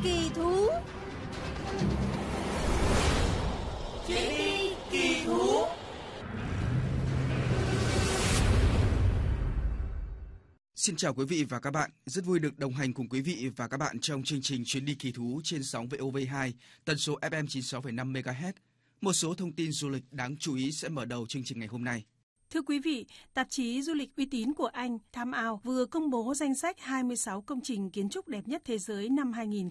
kỳ thú. Chuyến đi kỳ thú. Xin chào quý vị và các bạn, rất vui được đồng hành cùng quý vị và các bạn trong chương trình Chuyến đi kỳ thú trên sóng VOV2, tần số FM 96,5 MHz. Một số thông tin du lịch đáng chú ý sẽ mở đầu chương trình ngày hôm nay. Thưa quý vị, tạp chí du lịch uy tín của Anh Time Out vừa công bố danh sách 26 công trình kiến trúc đẹp nhất thế giới năm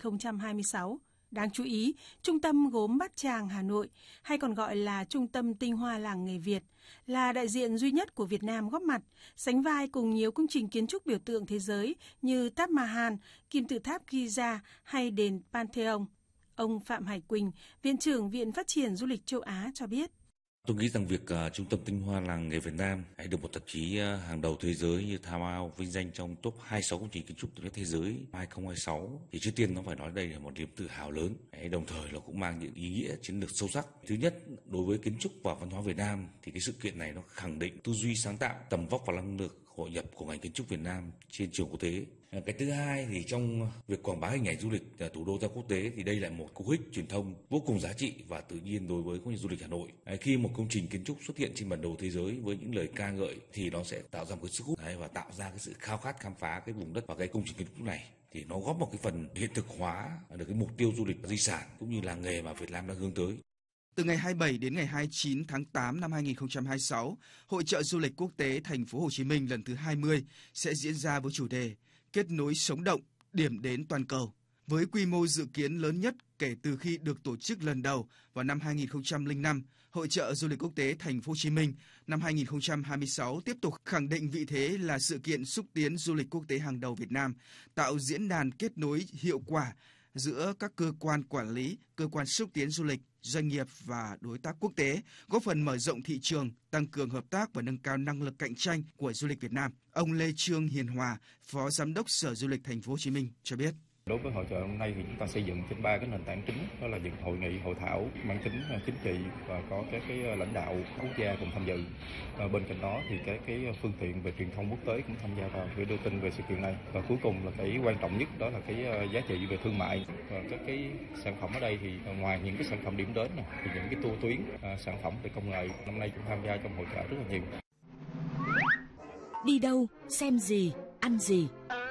2026. Đáng chú ý, Trung tâm Gốm Bát Tràng Hà Nội, hay còn gọi là Trung tâm Tinh hoa làng nghề Việt, là đại diện duy nhất của Việt Nam góp mặt, sánh vai cùng nhiều công trình kiến trúc biểu tượng thế giới như Taj Mahal, Kim tự tháp Giza hay đền Pantheon. Ông Phạm Hải Quỳnh, Viện trưởng Viện Phát triển Du lịch châu Á cho biết. Tôi nghĩ rằng việc Trung tâm Tinh hoa làng nghề Việt Nam hay được một tạp chí hàng đầu thế giới như Time Out vinh danh trong top 26 công trình kiến trúc đẹp nhất thế giới 2026 thì trước tiên nó phải nói đây là một niềm tự hào lớn, đồng thời nó cũng mang những ý nghĩa chiến lược sâu sắc. Thứ nhất, đối với kiến trúc và văn hóa Việt Nam thì cái sự kiện này nó khẳng định tư duy sáng tạo, tầm vóc và năng lực hội nhập của ngành kiến trúc Việt Nam trên trường quốc tế. Cái thứ hai thì trong việc quảng bá hình ảnh du lịch thủ đô ra quốc tế thì đây là một cú hích truyền thông vô cùng giá trị và tự nhiên đối với du lịch Hà Nội. Khi một công trình kiến trúc xuất hiện trên bản đồ thế giới với những lời ca ngợi thì nó sẽ tạo ra một cái sức hút và tạo ra cái sự khao khát khám phá cái vùng đất và cái công trình kiến trúc này, thì nó góp một cái phần hiện thực hóa được cái mục tiêu du lịch di sản cũng như làng nghề mà Việt Nam đang hướng tới. Từ ngày 27 đến ngày 29 tháng 8 năm 2026, Hội chợ du lịch quốc tế Thành phố Hồ Chí Minh lần thứ 20 sẽ diễn ra với chủ đề Kết nối sống động, điểm đến toàn cầu. Với quy mô dự kiến lớn nhất kể từ khi được tổ chức lần đầu vào năm 2005, Hội chợ du lịch quốc tế Thành phố Hồ Chí Minh năm 2026 tiếp tục khẳng định vị thế là sự kiện xúc tiến du lịch quốc tế hàng đầu Việt Nam, tạo diễn đàn kết nối hiệu quả giữa các cơ quan quản lý, cơ quan xúc tiến du lịch, doanh nghiệp và đối tác quốc tế, góp phần mở rộng thị trường, tăng cường hợp tác và nâng cao năng lực cạnh tranh của du lịch Việt Nam. Ông Lê Trương Hiền Hòa, Phó Giám đốc Sở Du lịch Thành phố Hồ Chí Minh cho biết. Đối với hội chợ năm nay thì chúng ta xây dựng trên 3 cái nền tảng chính, đó là những hội nghị, hội thảo mang tính chính trị và có các cái lãnh đạo quốc gia cùng tham dự. Bên cạnh đó thì các cái phương tiện về truyền thông quốc tế cũng tham gia vào để đưa tin về sự kiện này. Và cuối cùng là cái quan trọng nhất đó là cái giá trị về thương mại. Và các cái sản phẩm ở đây thì ngoài những cái sản phẩm điểm đến này, thì những cái tour tuyến, sản phẩm về công nghệ năm nay cũng tham gia trong hội chợ rất là nhiều. Đi đâu, xem gì, ăn gì.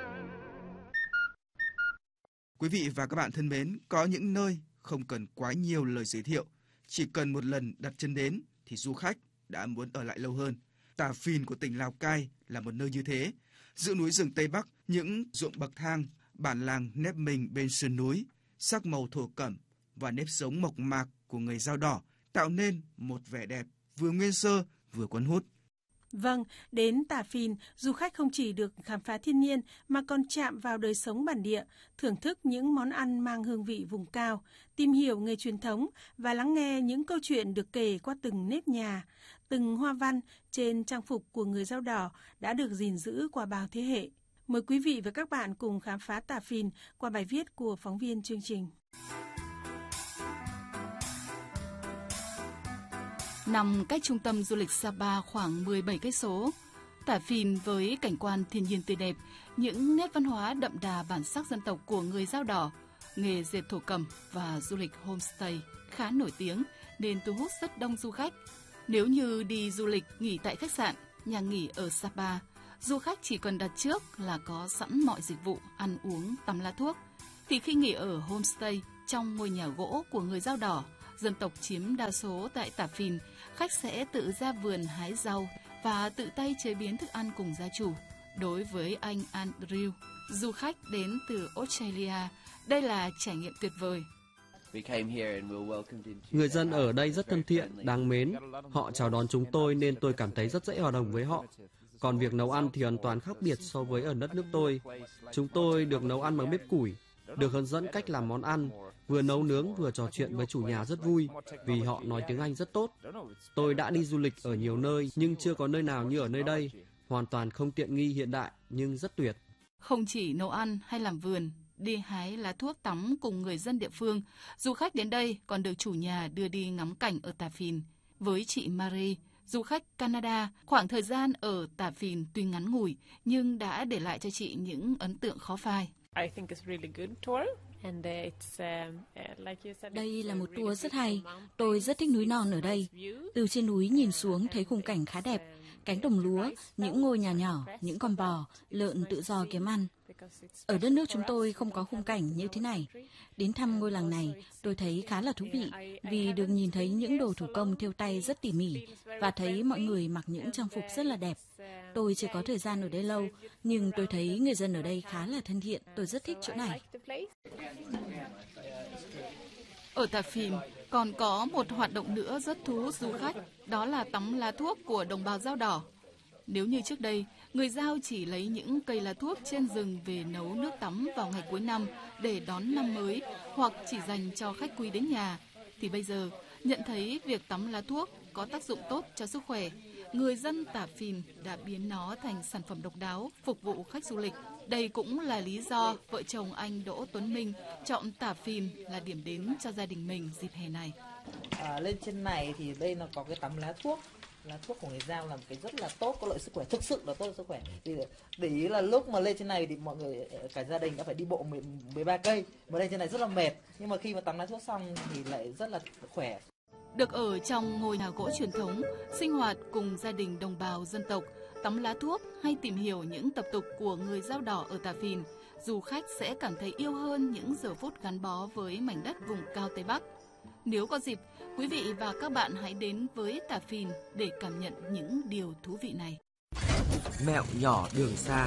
Quý vị và các bạn thân mến, có những nơi không cần quá nhiều lời giới thiệu, chỉ cần một lần đặt chân đến thì du khách đã muốn ở lại lâu hơn. Tà Phìn của tỉnh Lào Cai là một nơi như thế. Giữa núi rừng Tây Bắc, những ruộng bậc thang, bản làng nép mình bên sườn núi, sắc màu thổ cẩm và nếp sống mộc mạc của người Dao Đỏ tạo nên một vẻ đẹp vừa nguyên sơ vừa cuốn hút. Vâng, đến Tà Phìn, du khách không chỉ được khám phá thiên nhiên mà còn chạm vào đời sống bản địa, thưởng thức những món ăn mang hương vị vùng cao, tìm hiểu nghề truyền thống và lắng nghe những câu chuyện được kể qua từng nếp nhà, từng hoa văn trên trang phục của người Dao Đỏ đã được gìn giữ qua bao thế hệ. Mời quý vị và các bạn cùng khám phá Tà Phìn qua bài viết của phóng viên chương trình. Nằm cách trung tâm du lịch Sapa khoảng 17 cây số, Tà Phìn với cảnh quan thiên nhiên tươi đẹp, những nét văn hóa đậm đà bản sắc dân tộc của người Dao Đỏ, nghề dệt thổ cẩm và du lịch homestay khá nổi tiếng nên thu hút rất đông du khách. Nếu như đi du lịch nghỉ tại khách sạn, nhà nghỉ ở Sapa, du khách chỉ cần đặt trước là có sẵn mọi dịch vụ ăn uống, tắm lá thuốc. Thì khi nghỉ ở homestay trong ngôi nhà gỗ của người Dao Đỏ, dân tộc chiếm đa số tại Tà Phìn, khách sẽ tự ra vườn hái rau và tự tay chế biến thức ăn cùng gia chủ. Đối với anh Andrew, du khách đến từ Australia, đây là trải nghiệm tuyệt vời. Người dân ở đây rất thân thiện, đáng mến. Họ chào đón chúng tôi nên tôi cảm thấy rất dễ hòa đồng với họ. Còn việc nấu ăn thì hoàn toàn khác biệt so với ở đất nước tôi. Chúng tôi được nấu ăn bằng bếp củi, được hướng dẫn cách làm món ăn, vừa nấu nướng vừa trò chuyện với chủ nhà rất vui vì họ nói tiếng Anh rất tốt. Tôi đã đi du lịch ở nhiều nơi nhưng chưa có nơi nào như ở nơi đây, hoàn toàn không tiện nghi hiện đại nhưng rất tuyệt. Không chỉ nấu ăn hay làm vườn, đi hái lá thuốc tắm cùng người dân địa phương, du khách đến đây còn được chủ nhà đưa đi ngắm cảnh ở Tà Phìn. Với chị Marie, du khách Canada, khoảng thời gian ở Tà Phìn tuy ngắn ngủi nhưng đã để lại cho chị những ấn tượng khó phai. Đây là một tour rất hay. Tôi rất thích núi non ở đây. Từ trên núi nhìn xuống thấy khung cảnh khá đẹp. Cánh đồng lúa, những ngôi nhà nhỏ, những con bò, lợn tự do kiếm ăn. Ở đất nước chúng tôi không có khung cảnh như thế này. Đến thăm ngôi làng này, tôi thấy khá là thú vị vì được nhìn thấy những đồ thủ công thêu tay rất tỉ mỉ và thấy mọi người mặc những trang phục rất là đẹp. Tôi chưa có thời gian ở đây lâu, nhưng tôi thấy người dân ở đây khá là thân thiện. Tôi rất thích chỗ này. Ở Tà Phìn còn có một hoạt động nữa rất thu hút du khách, đó là tắm lá thuốc của đồng bào Dao Đỏ. Nếu như trước đây, người Dao chỉ lấy những cây lá thuốc trên rừng về nấu nước tắm vào ngày cuối năm để đón năm mới hoặc chỉ dành cho khách quý đến nhà, thì bây giờ nhận thấy việc tắm lá thuốc có tác dụng tốt cho sức khỏe, người dân Tà Phìn đã biến nó thành sản phẩm độc đáo phục vụ khách du lịch. Đây cũng là lý do vợ chồng anh Đỗ Tuấn Minh chọn Tà Phìn là điểm đến cho gia đình mình dịp hè này. Lên trên này thì đây nó có cái tắm lá thuốc. Lá thuốc của người Dao là một cái rất là tốt, có lợi sức khỏe, thực sự là tốt cho sức khỏe. Thì để ý là lúc mà lên trên này thì mọi người, cả gia đình đã phải đi bộ 13 cây. Mà lên trên này rất là mệt, nhưng mà khi mà tắm lá thuốc xong thì lại rất là khỏe. Được ở trong ngôi nhà gỗ truyền thống, sinh hoạt cùng gia đình đồng bào dân tộc, tắm lá thuốc hay tìm hiểu những tập tục của người Dao Đỏ ở Tà Phìn, du khách sẽ cảm thấy yêu hơn những giờ phút gắn bó với mảnh đất vùng cao Tây Bắc. Nếu có dịp, quý vị và các bạn hãy đến với Tà Phìn để cảm nhận những điều thú vị này. Mẹo nhỏ đường xa.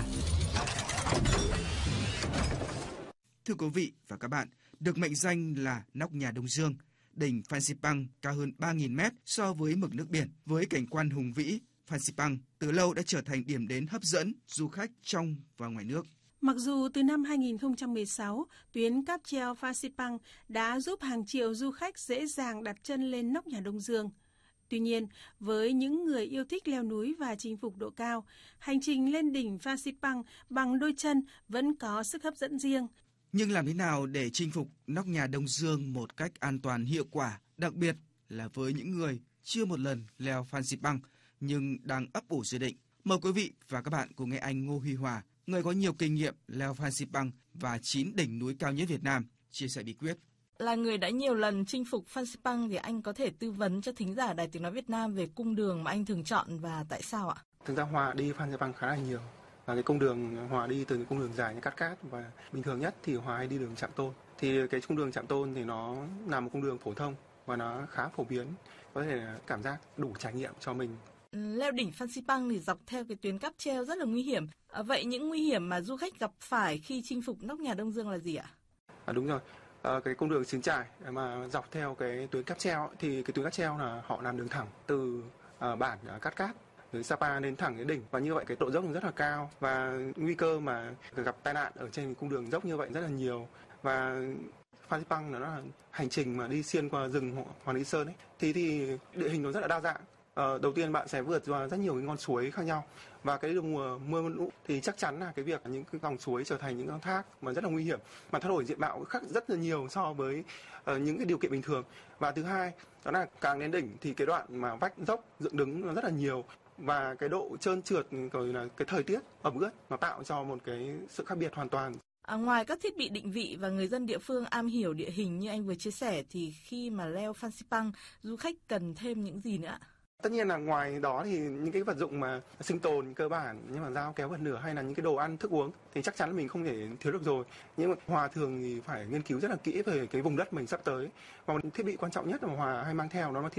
Thưa quý vị và các bạn, được mệnh danh là nóc nhà Đông Dương, đỉnh Phan Xipang cao hơn 3.000 mét so với mực nước biển. Với cảnh quan hùng vĩ, Phan Xipang từ lâu đã trở thành điểm đến hấp dẫn du khách trong và ngoài nước. Mặc dù từ năm 2016, tuyến cáp treo Phan Xipang đã giúp hàng triệu du khách dễ dàng đặt chân lên nóc nhà Đông Dương. Tuy nhiên, với những người yêu thích leo núi và chinh phục độ cao, hành trình lên đỉnh Phan Xipang bằng đôi chân vẫn có sức hấp dẫn riêng. Nhưng làm thế nào để chinh phục nóc nhà Đông Dương một cách an toàn hiệu quả, đặc biệt là với những người chưa một lần leo Phan Xipang nhưng đang ấp ủ dự định? Mời quý vị và các bạn cùng nghe anh Ngô Huy Hòa, người có nhiều kinh nghiệm leo Phan Xipang và 9 đỉnh núi cao nhất Việt Nam, chia sẻ bí quyết. Là người đã nhiều lần chinh phục Phan Xipang thì anh có thể tư vấn cho thính giả Đài Tiếng nói Việt Nam về cung đường mà anh thường chọn và tại sao ạ? Thực ra Hòa đi Phan Xipang khá là nhiều. Và cái cung đường Hòa đi từ cái cung đường dài như Cát Cát, và bình thường nhất thì Hòa hay đi đường Trạm Tôn. Thì cái cung đường Trạm Tôn thì nó là một cung đường phổ thông và nó khá phổ biến, có thể cảm giác đủ trải nghiệm cho mình. Leo đỉnh Phan Xipang thì dọc theo cái tuyến cáp treo rất là nguy hiểm. Vậy những nguy hiểm mà du khách gặp phải khi chinh phục nóc nhà Đông Dương là gì ạ? Đúng rồi. Cái cung đường xín trải mà dọc theo cái tuyến cáp treo thì cái tuyến cáp treo là họ làm đường thẳng từ bản Cát Cát tới Sapa lên thẳng đến đỉnh, và như vậy cái độ dốc rất là cao và nguy cơ mà gặp tai nạn ở trên cung đường dốc như vậy rất là nhiều. Và Phan Xipang nó là hành trình mà đi xuyên qua rừng Hoàng Lý Sơn ấy, thì địa hình nó rất là đa dạng. Đầu tiên bạn sẽ vượt qua rất nhiều cái con suối khác nhau, và cái mùa mưa lũ thì chắc chắn là cái việc những cái dòng suối trở thành những con thác mà rất là nguy hiểm, mà thay đổi diện mạo khác rất là nhiều so với những cái điều kiện bình thường. Và thứ hai đó là càng đến đỉnh thì cái đoạn mà vách dốc dựng đứng nó rất là nhiều, và cái độ trơn trượt rồi là cái thời tiết ẩm ướt nó tạo cho một cái sự khác biệt hoàn toàn. Ngoài các thiết bị định vị và người dân địa phương am hiểu địa hình như anh vừa chia sẻ, thì khi mà leo Phan Xipang, du khách cần thêm những gì nữa ạ? Tất nhiên là ngoài đó thì những cái vật dụng mà sinh tồn cơ bản, nhưng mà dao kéo bật lửa hay là những cái đồ ăn thức uống thì chắc chắn là mình không thể thiếu được rồi. Nhưng mà Hòa thường thì phải nghiên cứu rất là kỹ về cái vùng đất mình sắp tới. Và một thiết bị quan trọng nhất mà Hòa hay mang theo đó là thiết